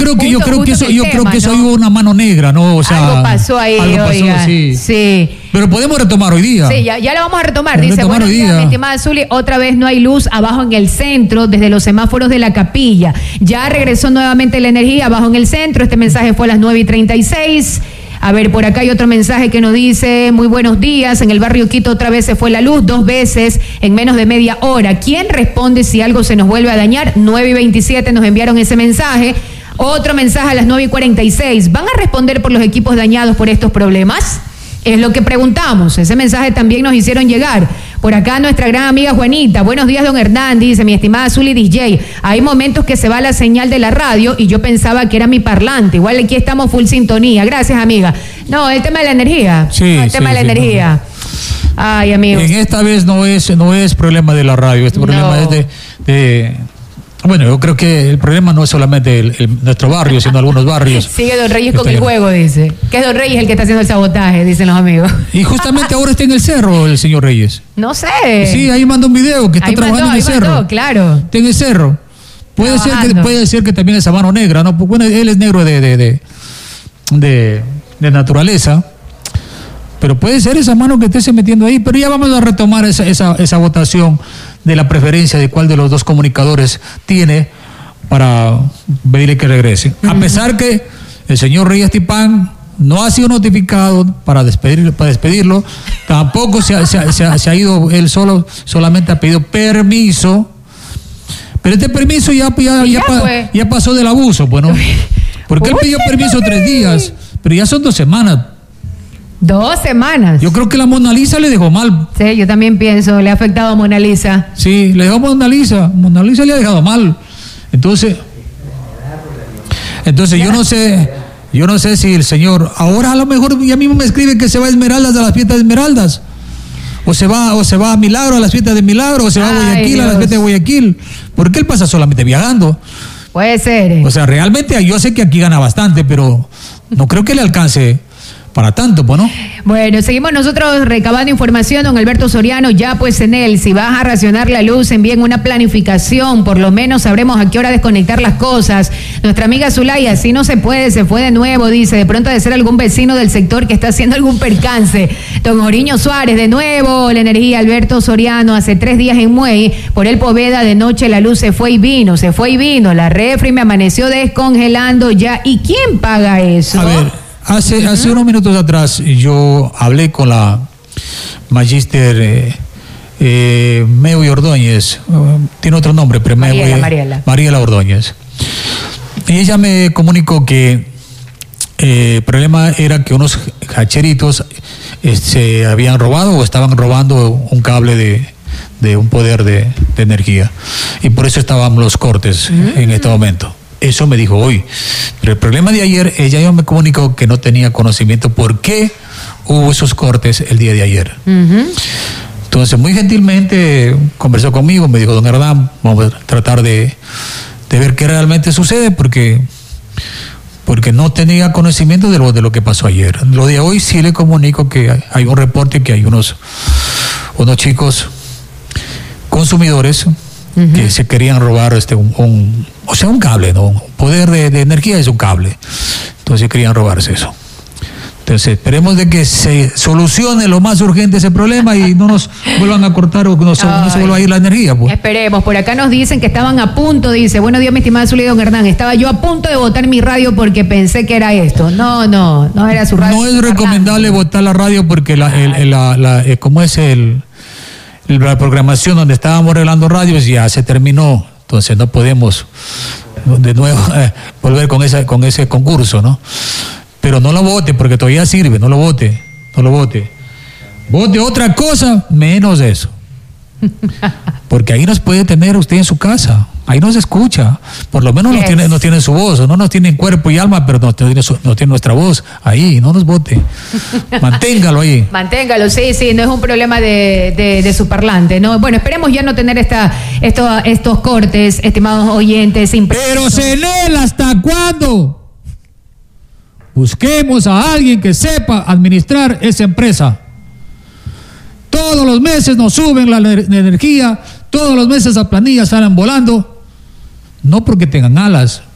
creo que eso hubo una mano negra, ¿no? O sea, algo pasó ahí, oiga. Sí. Pero podemos retomar hoy día. Sí, ya lo vamos a retomar. Dice, buenos días, mi estimada Zuli, otra vez no hay luz abajo en el centro, desde los semáforos de la Capilla. Ya regresó nuevamente la energía abajo en el centro. Este mensaje fue a las 9:36. A ver, por acá hay otro mensaje que nos dice, muy buenos días, en el barrio Quito otra vez se fue la luz, 2 veces en menos de media hora. ¿Quién responde si algo se nos vuelve a dañar? 9:27 nos enviaron ese mensaje. Otro mensaje a las 9:46. ¿Van a responder por los equipos dañados por estos problemas? Es lo que preguntamos. Ese mensaje también nos hicieron llegar. Por acá nuestra gran amiga Juanita. Buenos días, don Hernán. Dice, mi estimada Zuli DJ, hay momentos que se va la señal de la radio y yo pensaba que era mi parlante. Igual aquí estamos full sintonía. Gracias, amiga. No, el tema de la energía. Sí, el tema de la energía. No. Ay, amigos. En esta vez no es problema de la radio. Este problema es de bueno, yo creo que el problema no es solamente nuestro barrio, sino algunos barrios. Sigue Don Reyes con el juego, dice. Que es Don Reyes el que está haciendo el sabotaje, dicen los amigos. Y justamente ahora está en el cerro el señor Reyes. No sé. Sí, ahí mandó un video que está trabajando en el cerro. Claro. Está en el cerro. Puede ser que también esa mano negra, ¿no? Bueno, él es negro de naturaleza. Pero puede ser esa mano que esté metiendo ahí. Pero ya vamos a retomar esa votación de la preferencia de cuál de los dos comunicadores tiene para pedirle que regrese. A pesar que el señor Reyes Tipán no ha sido notificado para despedirlo, tampoco se ha ido él solamente ha pedido permiso. Pero este permiso ya pasó del abuso, bueno, porque él pidió permiso 3 días, pero ya son 2 semanas. 2 semanas. Yo creo que la Mona Lisa le dejó mal. Sí, yo también pienso, le ha afectado a Mona Lisa. Sí, le dejó a Mona Lisa. Mona Lisa le ha dejado mal. Entonces yo no sé si el señor, ahora a lo mejor ya mismo me escribe que se va a Esmeraldas a las fiestas de Esmeraldas. O se va a Milagro a las fiestas de Milagro, o se va a Guayaquil a las fiestas de Guayaquil. Porque él pasa solamente viajando. Puede ser. O sea, realmente yo sé que aquí gana bastante, pero no creo que le alcance para tanto, pues, ¿no? Bueno, seguimos nosotros recabando información, don Alberto Soriano, ya pues en él, si vas a racionar la luz, envíen una planificación, por lo menos sabremos a qué hora desconectar las cosas. Nuestra amiga Zulaya, si no se puede, se fue de nuevo, dice, de pronto ha de ser algún vecino del sector que está haciendo algún percance. Don Oriño Suárez, de nuevo, la energía, Alberto Soriano, hace 3 días en Muey, por el Poveda, de noche la luz se fue y vino, la refri me amaneció descongelando ya, ¿y quién paga eso? A ver. Hace unos minutos atrás yo hablé con la Magíster Meo y Ordóñez, tiene otro nombre, pero Mariela Ordóñez. Y ella me comunicó que el problema era que unos hacheritos se habían robado o estaban robando un cable de un poder de energía. Y por eso estaban los cortes en este momento. Eso me dijo hoy. Pero el problema de ayer, ella ya me comunicó que no tenía conocimiento por qué hubo esos cortes el día de ayer. Entonces, muy gentilmente conversó conmigo, me dijo, don Hernán, vamos a tratar de ver qué realmente sucede, porque no tenía conocimiento de lo que pasó ayer. Lo de hoy sí le comunico que hay un reporte que hay unos chicos consumidores que se querían robar un cable, ¿no? Un poder de energía es un cable. Entonces querían robarse eso. Entonces esperemos de que se solucione lo más urgente ese problema y no nos vuelvan a cortar o no se vuelva a ir la energía, pues. Esperemos. Por acá nos dicen que estaban a punto, dice, buenos días mi estimada Zuli, don Hernán, estaba yo a punto de botar mi radio porque pensé que era esto. No era su radio. No es recomendable botar la radio porque como es la programación donde estábamos arreglando radios ya se terminó, entonces no podemos de nuevo volver con ese concurso, ¿no? Pero no lo vote porque todavía sirve, no lo vote. Vote otra cosa menos eso. Porque ahí nos puede tener usted en su casa, ahí nos escucha, por lo menos no tiene su voz, no nos tiene en cuerpo y alma, pero no tiene nuestra voz ahí, no nos vote. Manténgalo ahí. Manténgalo, sí, no es un problema de su parlante, ¿no? Bueno, esperemos ya no tener estos cortes, estimados oyentes. Pero Senel, ¿hasta cuándo? Busquemos a alguien que sepa administrar esa empresa. Todos los meses nos suben la energía, todos los meses las planillas salen volando, no porque tengan alas,